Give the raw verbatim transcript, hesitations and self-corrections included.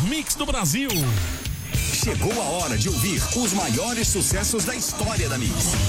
Mix do Brasil. Chegou a hora de ouvir os maiores sucessos da história da Mix.